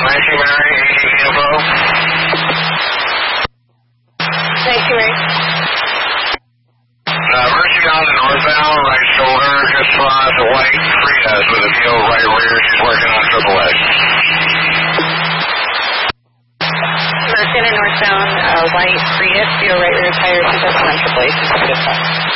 Nancy Mary, info. Thank you, Ray. Mercy on the northbound, right shoulder, just saw the white Prius with a Neo right rear. She's working on AAA. Mercy on the northbound, white Prius, your right rear tire, 2001 AAA.